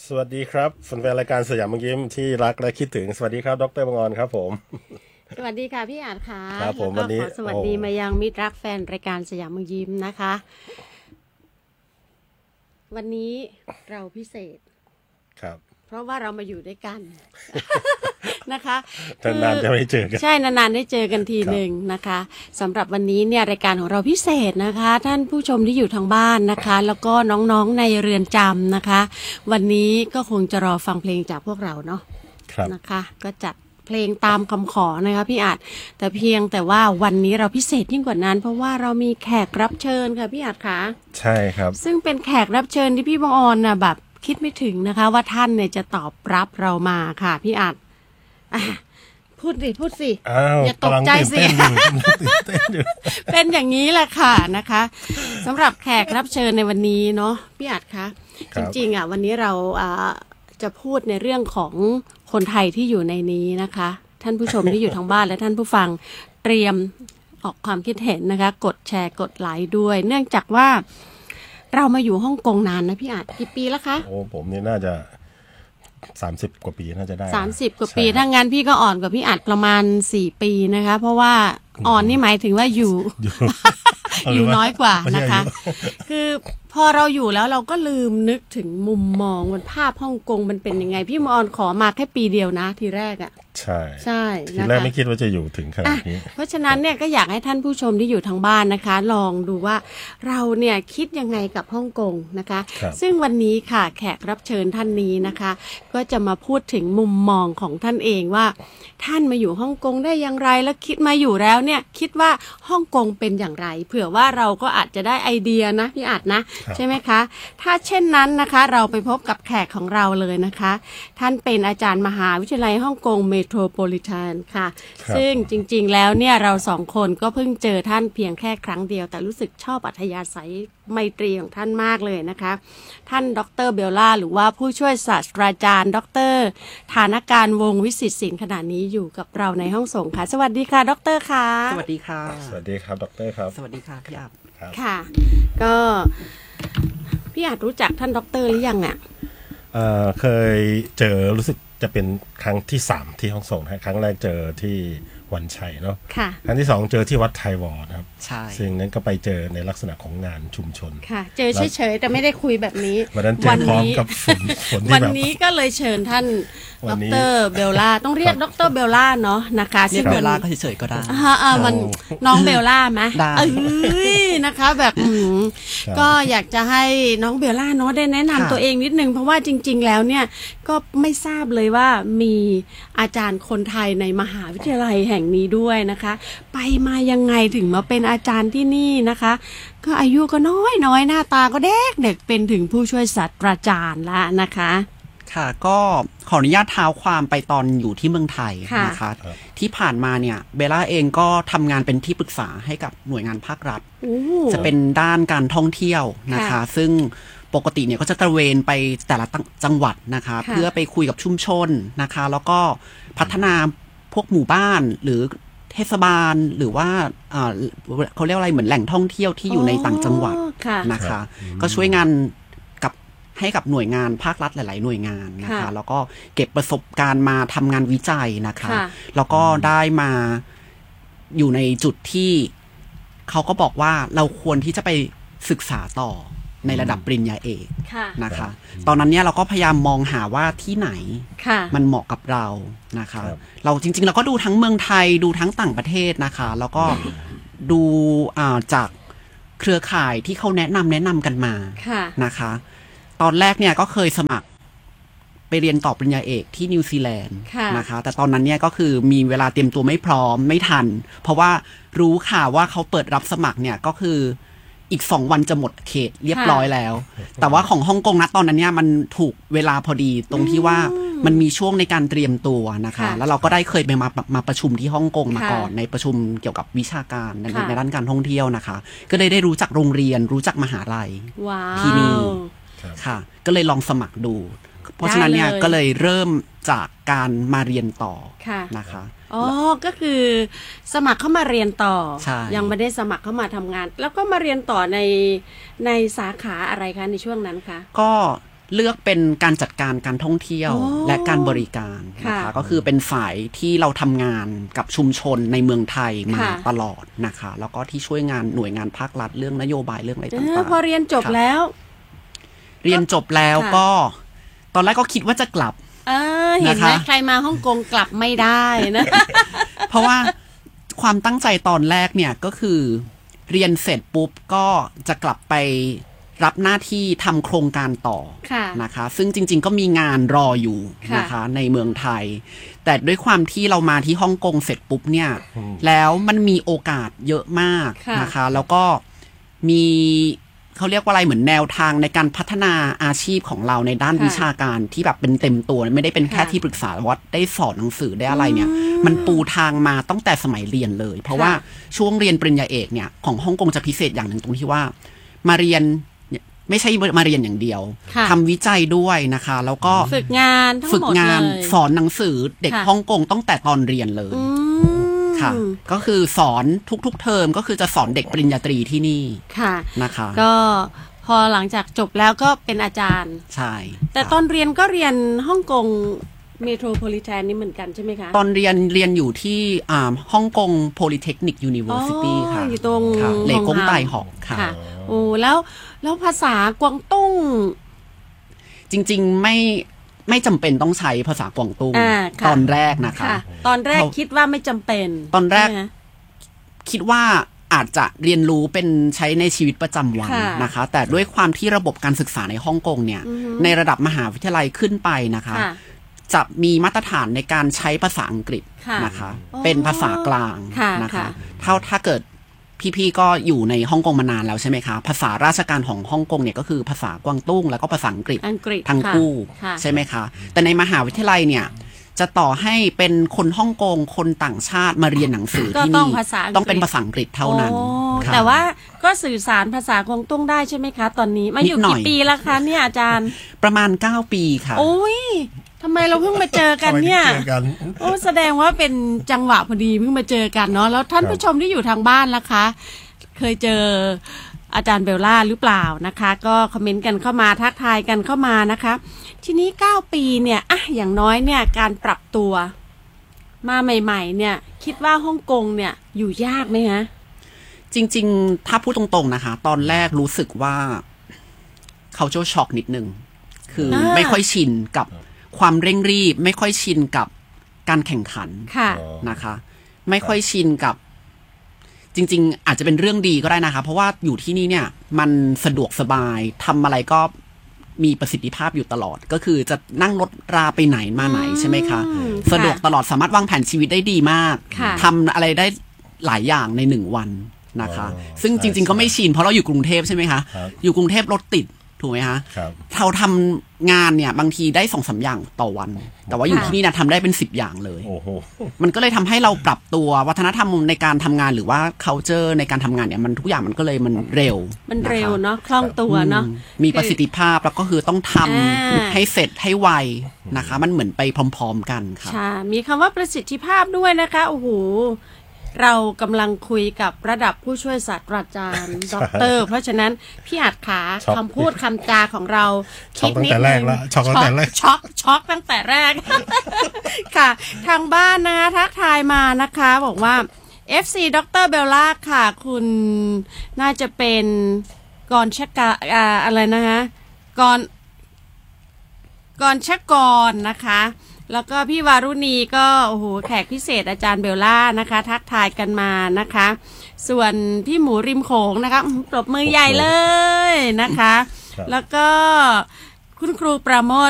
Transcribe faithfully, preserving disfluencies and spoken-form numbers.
สวัสดีครับแฟนๆรายการสยามเมืองยิ้มที่รักและคิดถึงสวัสดีครับดร.บังออนครับผมสวัสดีค่ะพี่อาจค่ะครับผมวันนี้ขอสวัสดีมายังมิตรรักแฟนรายการสยามเมืองยิ้มนะคะวันนี้เราพิเศษครับเพราะว่าเรามาอยู่ด้วยกันนะคะนานๆจะไม่เจอกันใช่นานๆได้เจอกันทีหนึ่งนะคะสำหรับวันนี้เนี่ยรายการของเราพิเศษนะคะท่านผู้ชมที่อยู่ทางบ้านนะคะแล้วก็น้องๆในเรือนจำนะคะวันนี้ก็คงจะรอฟังเพลงจากพวกเราเนาะนะคะก็จัดเพลงตามคำขอนะคะพี่อาจแต่เพียงแต่ว่าวันนี้เราพิเศษยิ่งกว่านั้นเพราะว่าเรามีแขกรับเชิญค่ะพี่อาจค่ะใช่ครับซึ่งเป็นแขกรับเชิญที่พี่บังออนนะแบบคิดไม่ถึงนะคะว่าท่านเนี่ยจะตอบรับเรามาค่ะพี่อาจพูดสิพูดสิอย่าตกใจสิเป็นอย่างนี้แหละค่ะนะคะสำหรับแขกรับเชิญในวันนี้เนาะพี่อาจคะจริงๆอ่ะวันนี้เราจะพูดในเรื่องของคนไทยที่อยู่ในนี้นะคะท่านผู้ชมที่อยู่ทางบ้านและท่านผู้ฟังเตรียมออกความคิดเห็นนะคะกดแชร์กดไลค์ด้วยเนื่องจากว่าเรามาอยู่ฮ่องกงนานนะพี่อาจกี่ปีแล้วคะโอ้ผมนี่น่าจะสามสิบกว่าปีน่าจะได้สามสิบกว่าปีถ้างั้นพี่ก็อ่อนกว่าพี่อาจประมาณสี่ปีนะคะเพราะว่าอ่อนนี่หมายถึงว่าอยู่อยู่น้อยกว่านะคะคือพอเราอยู่แล้วเราก็ลืมนึกถึงมุมมองมันภาพฮ่องกงมันเป็นยังไงพี่มอนขอมาแค่ปีเดียวนะทีแรกอ่ะใช่ใช่ทีแรกไม่คิดว่าจะอยู่ถึงขนาดนี้เพราะฉะนั้นเนี่ยก็อยากให้ท่านผู้ชมที่อยู่ทางบ้านนะคะลองดูว่าเราเนี่ยคิดยังไงกับฮ่องกงนะคะซึ่งวันนี้ค่ะแขกรับเชิญท่านนี้นะคะก็จะมาพูดถึงมุมมองของท่านเองว่าท่านมาอยู่ฮ่องกงได้อย่างไรแล้วคิดมาอยู่แล้วเนี่ยคิดว่าฮ่องกงเป็นอย่างไรเผื่อว่าเราก็อาจจะได้ไอเดียนะพี่อาจนะใช่ไหมคะถ้าเช่นนั้นนะคะเราไปพบกับแขกของเราเลยนะคะท่านเป็นอาจารย์มหาวิทยาลัยฮ่องกงเมโทรโพลิแทนค่ะซึ่งจริงๆแล้วเนี่ยเราสองคนก็เพิ่งเจอท่านเพียงแค่ครั้งเดียวแต่รู้สึกชอบอัธยาศัยไมตรีของท่านมากเลยนะคะท่านดร.เบลล่าหรือว่าผู้ช่วยศาสตราจารย์ดร.ฐานการวงวิสิตศิลป์ขณะนี้อยู่กับเราในห้องส่งค่ะสวัสดีค่ะดร.ค่ะสวัสดีค่ะสวัสดีครับดร.ครับสวัสดีค่ะพี่อาจค่ะก็พี่อาจรู้จักท่านดร.หรือยังอ่ะเอ่อเคยเจอรู้สึกจะเป็นครั้งที่สามที่ห้องส่งครั้งแรกเจอที่วันชัยเนาะครั้งที่สองเจอที่วัดไทยวอร์นะครับใช่ซึ่งนั้นก็ไปเจอในลักษณะของงานชุมชนค่ะเจอเฉยๆแต่ไม่ได้คุยแบบนี้วันนั้นเจอพร้อมกับฝนฝนที่แบบวันนี้ก็เลยเชิญท่านดร.เบลล่าต้องเรียกดร.เบลล่าเนาะนะคะเรียกเบลล่าก็เฉยๆก็ได้อ่ามันน้องเบลล่าไหมเอ้ยนะคะแบบก็อยากจะให้น้องเบลล่าเนาะได้แนะนำตัวเองนิดนึงเพราะว่าจริงๆแล้วเนี่ยก็ไม่ทราบเลยว่ามีอาจารย์คนไทยในมหาวิทยาลัยแห่งนี้ด้วยนะคะไปมายังไงถึงมาเป็นอาจารย์ที่นี่นะคะก็อายุก็น้อยน้อยหน้าตาก็เด็กเด็กเป็นถึงผู้ช่วยศาสตราจารย์ละนะคะค่ะก็ขออนุญาตเท้าความไปตอนอยู่ที่เมืองไทยนะคะที่ผ่านมาเนี่ยเบลล่าเองก็ทำงานเป็นที่ปรึกษาให้กับหน่วยงานภาครัฐจะเป็นด้านการท่องเที่ยวนะคะซึ่งปกติเนี่ยก็จะตระเวนไปแต่ละจังหวัดนะคะเพื่อไปคุยกับชุมชนนะคะแล้วก็พัฒนาพวกหมู่บ้านหรือเทศบาลหรือว่าเขาเรียกอะไรเหมือนแหล่งท่องเที่ยวที่อยู่ในต่างจังหวัดนะคะก็ช่วยงานกับให้กับหน่วยงานภาครัฐหลายๆหน่วยงานนะคะแล้วก็เก็บประสบการณ์มาทำงานวิจัยนะคะแล้วก็ได้มาอยู่ในจุดที่เขาก็บอกว่าเราควรที่จะไปศึกษาต่อในระดับปริญญาเอกนะคะตอนนั้นเนี่ยเราก็พยายามมองหาว่าที่ไหนมันเหมาะกับเรานะคะเราจริงๆเราก็ดูทั้งเมืองไทยดูทั้งต่างประเทศนะคะแล้วก็ดูจากเครือข่ายที่เขาแนะนำแนะนำกันมานะคะตอนแรกเนี่ยก็เคยสมัครไปเรียนต่อปริญญาเอกที่นิวซีแลนด์นะคะแต่ตอนนั้นเนี่ยก็คือมีเวลาเตรียมตัวไม่พร้อมไม่ทันเพราะว่ารู้ค่ะว่าเขาเปิดรับสมัครเนี่ยก็คืออีกสองวันจะหมดเขตเรียบร้อยแล้วแต่ว่าของฮ่องกงนะตอนนั้นเนี่ยมันถูกเวลาพอดีตรงที่ว่ามันมีช่วงในการเตรียมตัวนะคะแล้วเราก็ได้เคยไปมามาประชุมที่ฮ่องกงมาก่อนในประชุมเกี่ยวกับวิชาการในในด้านการท่องเที่ยวนะคะก็เลยได้รู้จักโรงเรียนรู้จักมหาลัยที่นี่ค่ะก็เลยลองสมัครดูเพราะฉะนั้นเนี่ยก็เลยเริ่มจากการมาเรียนต่อนะคะอ๋อก็คือสมัครเข้ามาเรียนต่อยังไม่ได้สมัครเข้ามาทำงานแล้วก็มาเรียนต่อในในสาขาอะไรคะในช่วงนั้นคะก็เลือกเป็นการจัดการการท่องเที่ยวและการบริการนะคะก็คือเป็นสายที่เราทำงานกับชุมชนในเมืองไทยมาตลอดนะคะแล้วก็ที่ช่วยงานหน่วยงานภาครัฐเรื่องนโยบายเรื่องอะไรต่างๆพอเรียนจบแล้วเรียนจบแล้วก็ตอนแรกก็คิดว่าจะกลับเห็นไหมใครมาฮ่องกงกลับไม่ได้นะเพราะว่าความตั้งใจตอนแรกเนี่ยก็คือเรียนเสร็จปุ๊บก็จะกลับไปรับหน้าที่ทำโครงการต่อนะคะซึ่งจริงๆก็มีงานรออยู่นะคะในเมืองไทยแต่ด้วยความที่เรามาที่ฮ่องกงเสร็จปุ๊บเนี่ยแล้วมันมีโอกาสเยอะมากนะคะแล้วก็มีเขาเรียกว่าอะไรเหมือนแนวทางในการพัฒนาอาชีพของเราในด้านวิชาการที่แบบเป็นเต็มตัวไม่ได้เป็นแค่ที่ปรึกษาวัดได้สอนหนังสือได้อะไรเนี่ยมันปูทางมาตั้งแต่สมัยเรียนเลยเพราะว่าช่วงเรียนปริญญาเอกเนี่ยของฮ่องกงจะพิเศษอย่างหนึ่งตรงที่ว่ามาเรียนไม่ใช่มาเรียนอย่างเดียวทำวิจัยด้วยนะคะแล้วก็ฝึกงานฝึกงานสอนหนังสือเด็กฮ่องกงตั้งแต่ตอนเรียนเลยค่ะก็คือสอนทุกๆเทอมก็คือจะสอนเด็กปริญญาตรีที่นี่ค่ะนะคะก็พอหลังจากจบแล้วก็เป็นอาจารย์ใช่แต่ตอนเรียนก็เรียนฮ่องกงเมโทรโพลิแทนนี่เหมือนกันใช่ไหมคะตอนเรียนเรียนอยู่ที่อ่าฮ่องกงโพลิเทคนิคยูนิเวอร์ซิตี้ค่ะอยู่ตรงเหล่กงไต่หอกค่ะโอ้แล้วแล้วภาษากวางตุ้งจริงๆไม่ไม่จำเป็นต้องใช้ภาษากวางตุ้งตอนแรกนะคะตอนแรกคิดว่าไม่จำเป็นตอนแรกคิดว่าอาจจะเรียนรู้เป็นใช้ในชีวิตประจำวันนะคะแต่ด้วยความที่ระบบการศึกษาในฮ่องกงเนี่ยในระดับมหาวิทยาลัยขึ้นไปนะคะจะมีมาตรฐานในการใช้ภาษาอังกฤษนะคะเป็นภาษากลางนะคะถ้าถ้าเกิดพี่ๆก็อยู่ในฮ่องกงมานานแล้วใช่ไหมคะภาษาราชการของฮ่องกงเนี่ยก็คือภาษากวางตุ้งแล้วก็ภาษาอังกฤษทั้งคู่ใช่ไหมคะแต่ในมหาวิทยาลัยเนี่ยจะต่อให้เป็นคนฮ่องกงคนต่างชาติมาเรียนหนังสือที่นี่ต้องเป็นภาษาอังกฤษเท่านั้นแต่ว่าก็สื่อสารภาษากวางตุ้งได้ใช่ไหมคะตอนนี้มาอยู่กี่ปีแล้วคะเนี่ยอาจารย์ประมาณเก้าปีค่ะโอ้ยทำไมเราเพิ่งมาเจอกันเนี่ยโอ้แสดงว่าเป็นจังหวะพอดีเพิ่งมาเจอกันเนาะแล้วท่านผู้ชมที่อยู่ทางบ้านล่ะคะเคยเจออาจารย์เบลล่าหรือเปล่านะคะก็คอมเมนต์กันเข้ามาทักทายกันเข้ามานะคะทีนี้เก้าปีเนี่ยอะอย่างน้อยเนี่ยการปรับตัวมาใหม่ๆเนี่ยคิดว่าฮ่องกงเนี่ยอยู่ยากไหมฮะจริงๆถ้าพูดตรงๆนะคะตอนแรกรู้สึกว่าเขาจะช็อกนิดนึงคือไม่ค่อยชินกับความเร่งรีบไม่ค่อยชินกับการแข่งขันนะคะไม่ค่อยชินกับจริงๆอาจจะเป็นเรื่องดีก็ได้นะคะเพราะว่าอยู่ที่นี่เนี่ยมันสะดวกสบายทำอะไรก็มีประสิทธิภาพอยู่ตลอดก็คือจะนั่งรถราไปไหนมาไหนใช่ไหมคะสะดวกตลอดสามารถวางแผนชีวิตได้ดีมากทำอะไรได้หลายอย่างในหนึ่งวันนะคะซึ่งจริงๆก็ไม่ชินเพราะเราอยู่กรุงเทพใช่ไหมคะอยู่กรุงเทพรถติดถูกไหมคะเราทำงานเนี่ยบางทีได้สองสามอย่างต่อวันแต่ว่าอยู่ที่นี่นะทำได้เป็นสิบอย่างเลยมันก็เลยทำให้เราปรับตัววัฒนธรรมในการทำงานหรือว่า culture ในการทำงานเนี่ยมันทุกอย่างมันก็เลยมันเร็วมันเร็วเนาะคล่องตัวเนาะมีประสิทธิภาพแล้วก็คือต้องทำให้เสร็จให้ไวนะคะมันเหมือนไปพร้อมๆกันค่ะใช่มีคำว่าประสิทธิภาพด้วยนะคะโอ้โหเรากำลังคุยกับระดับผู้ช่วยศาสตราจารย์ด็อกเตอร์เพราะฉะนั้นพี่อัดขาคำพูดคำจาของเราช็อกตั้งแต่แรกแล้วช็อกตั้งแต่แรกช็อกช็อกตั้งแต่แรกค่ะทางบ้านนะคะทักทายมานะคะบอกว่า เอฟ ซี ดร. เบลล่าค่ะคุณน่าจะเป็นกรชกาอะไรนะคะกรกรชกรนะคะแล้วก็พี่วารุณีก็โอ้โหแขกพิเศษอาจารย์เบลล่านะคะทักทายกันมานะคะส่วนพี่หมูริมโขงนะคะปรบมือใหญ่เลยนะคะแล้วก็คุณครูประโมท